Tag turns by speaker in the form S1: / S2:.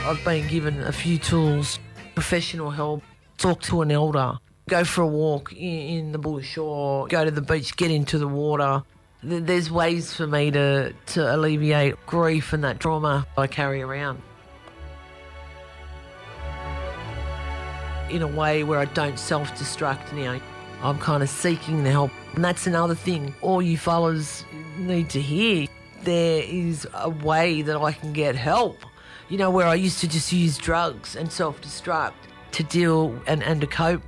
S1: I've been given a few tools, professional help, talk to an elder, go for a walk in the bush or go to the beach, get into the water. There's ways for me to alleviate grief and that trauma I carry around in a way where I don't self-destruct now. I'm kind of seeking the help. And that's another thing all you fellas need to hear. There is a way that I can get help. You know, where I used to just use drugs and self-destruct to deal and to cope